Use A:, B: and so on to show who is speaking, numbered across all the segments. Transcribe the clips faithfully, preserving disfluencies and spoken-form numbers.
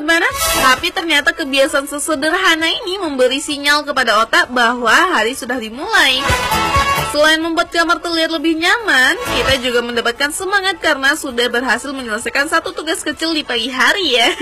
A: Sobat Bana. Tapi ternyata kebiasaan sesederhana ini memberi sinyal kepada otak bahwa hari sudah dimulai. Selain membuat kamar terlihat lebih nyaman, kita juga mendapatkan semangat karena sudah berhasil menyelesaikan satu tugas kecil di pagi hari ya.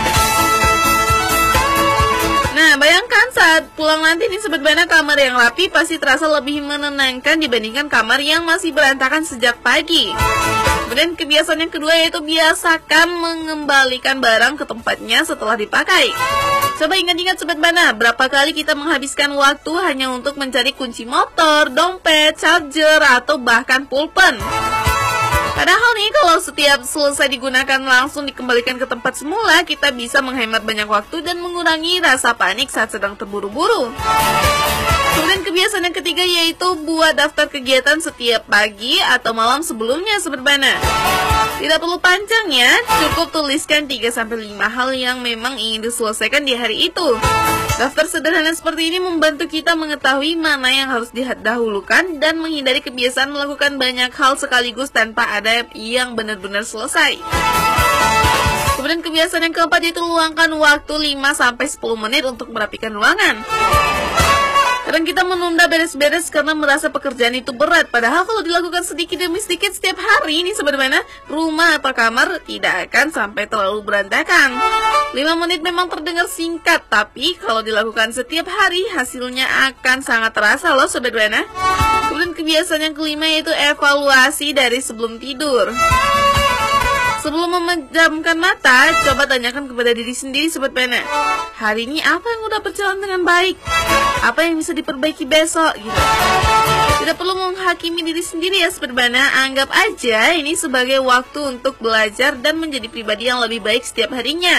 A: Nah, bayangkan saat pulang nanti nih Sobat Bana, kamar yang rapi pasti terasa lebih menenangkan dibandingkan kamar yang masih berantakan sejak pagi. Kemudian kebiasaan yang kedua yaitu biasakan mengembalikan barang ke tempatnya setelah dipakai. Coba ingat-ingat Sobat Bana, berapa kali kita menghabiskan waktu hanya untuk mencari kunci motor, dompet, charger, atau bahkan pulpen. Padahal nih kalau setiap selesai digunakan langsung dikembalikan ke tempat semula, kita bisa menghemat banyak waktu dan mengurangi rasa panik saat sedang terburu-buru. Kemudian kebiasaan yang ketiga yaitu buat daftar kegiatan setiap pagi atau malam sebelumnya Sobat Bana. Tidak perlu panjang ya, cukup tuliskan tiga sampai lima hal yang memang ingin diselesaikan di hari itu. Daftar sederhana seperti ini membantu kita mengetahui mana yang harus didahulukan dan menghindari kebiasaan melakukan banyak hal sekaligus tanpa ada yang benar-benar selesai. Kemudian kebiasaan yang keempat yaitu luangkan waktu lima sampai sepuluh menit untuk merapikan ruangan. Kadang kita menunda beres-beres karena merasa pekerjaan itu berat. Padahal kalau dilakukan sedikit demi sedikit setiap hari ini Sobat Bana, rumah atau kamar tidak akan sampai terlalu berantakan. lima menit memang terdengar singkat, tapi kalau dilakukan setiap hari hasilnya akan sangat terasa loh Sobat Bana. Kemudian kebiasaan yang kelima yaitu evaluasi dari sebelum tidur. Sebelum memejamkan mata, coba tanyakan kepada diri sendiri Sobat Bana, hari ini apa yang udah berjalan dengan baik? Apa yang bisa diperbaiki besok? Gitu. Tidak perlu menghakimi diri sendiri ya Sobat Bana, anggap aja ini sebagai waktu untuk belajar dan menjadi pribadi yang lebih baik setiap harinya.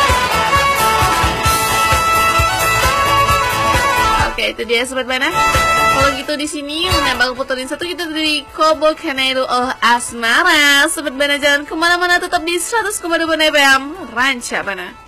A: Oke, itu dia Sobat Bana. Kalau gitu di sini menambah puterin satu kita dari Kobo Kanero Oh Asmara. Sobat Bana jangan kemana-mana, tetap di seratus koma dua F M Ranca Bana.